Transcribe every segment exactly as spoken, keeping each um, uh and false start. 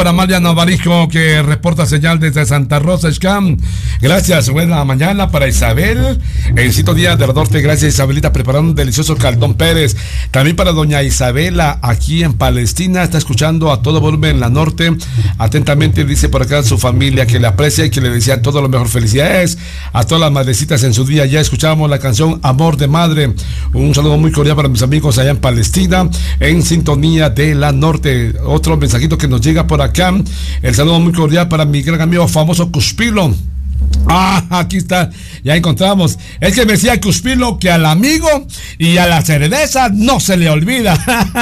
Para Amalia Navarijo, que reporta señal desde Santa Rosa, Xcam. Gracias, buena mañana para Isabel. En sintonía del norte, gracias Isabelita, preparando un delicioso caldón Pérez. También para doña Isabela, aquí en Palestina, está escuchando a todo volumen en la norte. Atentamente dice por acá su familia que le aprecia y que le desea todo lo mejor. Felicidades a todas las madrecitas en su día. Ya escuchamos la canción Amor de Madre. Un saludo muy cordial para mis amigos allá en Palestina, en sintonía de la norte. Otro mensajito que nos llega por acá. Acá, el saludo muy cordial para mi gran amigo famoso Cuspilo. Ah, aquí está, ya encontramos. Es que me decía Cuspilo que al amigo y a la cerveza no se le olvida.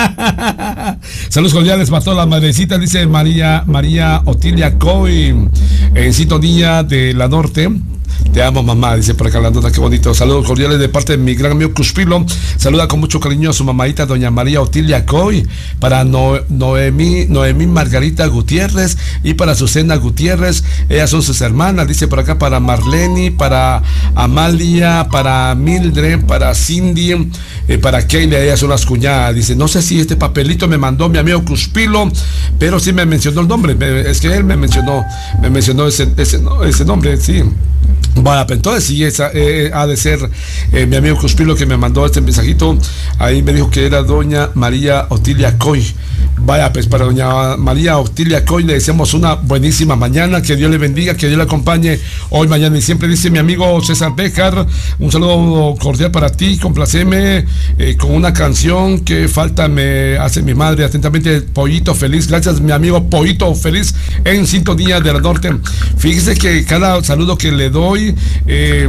Saludos cordiales para todas las madrecitas, dice María María Otilia Coy, en sintonía de la norte. Te amo, mamá, dice por acá la nota, qué bonito. Saludos cordiales de parte de mi gran amigo Cuspilo. Saluda con mucho cariño a su mamadita, doña María Otilia Coy, para no, Noemí, Noemí Margarita Gutiérrez y para Susana Gutiérrez. Ellas son sus hermanas, dice por acá, para Marlene, para Amalia, para Mildred, para Cindy, eh, para Keila, ellas son las cuñadas. Dice, no sé si este papelito me mandó mi amigo Cuspilo, pero sí me mencionó el nombre. Es que él me mencionó, me mencionó ese, ese, ese nombre, sí. Bueno, pues entonces sí, esa, eh, ha de ser eh, mi amigo Cuspilo que me mandó este mensajito. Ahí me dijo que era doña María Otilia Coy. Vaya, pues para doña María Otilia Coy le deseamos una buenísima mañana, que Dios le bendiga, que Dios le acompañe hoy, mañana y siempre. Dice mi amigo César Béjar, un saludo cordial para ti, complaceme eh, con una canción que falta me hace mi madre. Atentamente, Pollito Feliz. Gracias, mi amigo Pollito Feliz, en sintonía del norte. Fíjese que cada saludo que le doy, eh,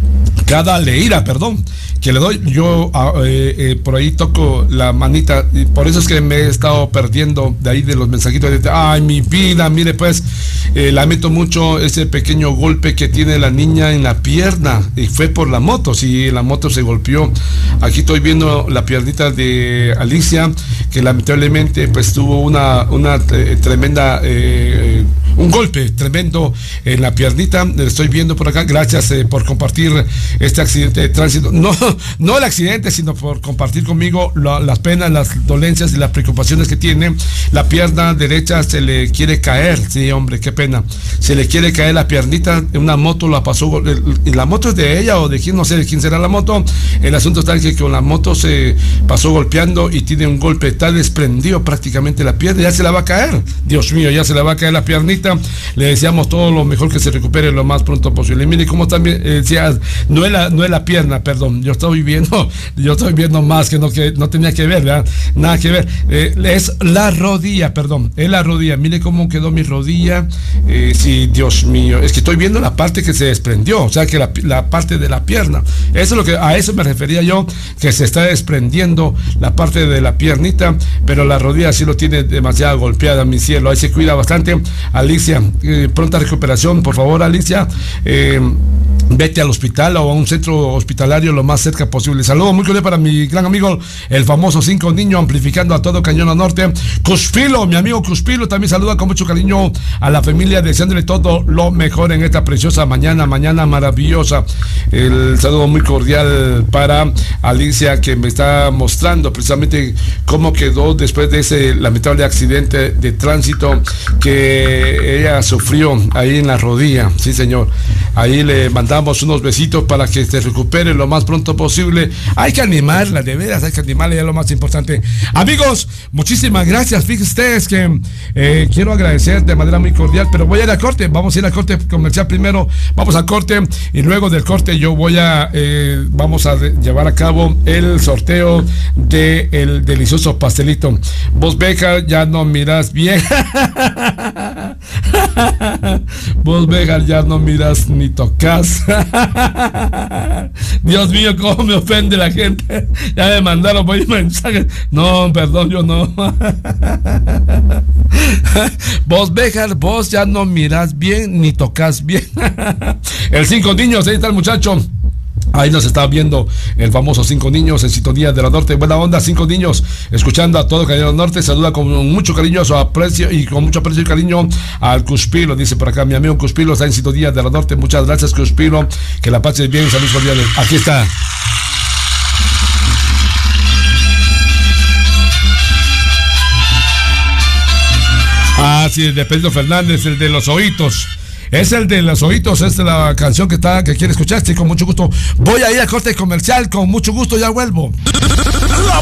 cada leída, perdón, que le doy, yo eh, eh, por ahí toco la manita, y por eso es que me he estado perdiendo de ahí de los mensajitos de, ay, mi vida, mire pues, eh, lamento mucho ese pequeño golpe que tiene la niña en la pierna, y fue por la moto, sí, la moto se golpeó. Aquí estoy viendo la piernita de Alicia, que lamentablemente pues tuvo una, una eh, tremenda, eh, un golpe tremendo en la piernita. Le estoy viendo por acá. Gracias eh, por compartir este accidente de tránsito. No, no el accidente, sino por compartir conmigo lo, las penas, las dolencias y las preocupaciones que tiene. La pierna derecha se le quiere caer. Sí, hombre, qué pena. Se le quiere caer la piernita. Una moto la pasó. Y la moto es de ella o de quién, no sé de quién será la moto. El asunto está en que con la moto se pasó golpeando y tiene un golpe tal, desprendió prácticamente la pierna. Ya se la va a caer. Dios mío, ya se la va a caer la piernita. Le deseamos todo lo mejor, que se recupere lo más pronto posible. Mire cómo también eh, decía, no es la, no es la pierna, perdón, yo estoy viendo, yo estoy viendo más que no, que no tenía que ver, ¿verdad? Nada que ver, eh, es la rodilla, perdón, es la rodilla. Mire cómo quedó mi rodilla. Eh, sí, Dios mío, es que estoy viendo la parte que se desprendió, o sea que la, la parte de la pierna, eso es lo que, a eso me refería yo, que se está desprendiendo la parte de la piernita, pero la rodilla sí lo tiene demasiado golpeada, mi cielo. Ahí se cuida bastante. Alicia, eh, pronta recuperación, por favor, Alicia. Eh, vete al hospital o a un centro hospitalario lo más cerca posible. Saludos muy cordial para mi gran amigo, el famoso Cinco Niño, amplificando a todo cañón al norte. Cuspilo, mi amigo Cuspilo, también saluda con mucho cariño a la familia, deseándole todo lo mejor en esta preciosa mañana, mañana maravillosa. El saludo muy cordial para Alicia, que me está mostrando precisamente cómo quedó después de ese lamentable accidente de tránsito que ella sufrió ahí en la rodilla. Sí, señor. Ahí le mandamos unos besitos para que se recupere lo más pronto posible. Hay que animarla, de veras, hay que animarla, ya es lo más importante. Amigos, muchísimas gracias. Fíjense ustedes que eh, quiero agradecer de manera muy cordial, pero voy a ir a corte. Vamos a ir a corte comercial primero. Vamos a corte y luego del corte yo voy a, eh, vamos a llevar a cabo el sorteo de el delicioso pastelito. Vos, Beca, ya no miras bien. Vos, Beca, ya no miras ni tocas. Dios mío, cómo me ofende la gente. Ya me mandaron por ahí mensajes. No, perdón, yo no. Vos, Bejar, vos ya no mirás bien ni tocas bien. El Cinco Niños, ahí está el muchacho. Ahí nos está viendo el famoso Cinco Niños en sintonía de la norte. Buena onda, Cinco Niños, escuchando a todo Cañón Norte. Saluda con mucho cariño, su aprecio y con mucho aprecio y cariño al Cuspilo. Dice por acá, mi amigo Cuspilo está en sintonía de la norte. Muchas gracias, Cuspilo. Que la pases bien. Saludos cordiales. Aquí está. Ah, sí, el de Pedro Fernández, el de los oídos. Es el de los oídos, es la canción que está que quiere escuchar. Sí, con mucho gusto. Voy a ir a corte comercial, con mucho gusto, ya vuelvo.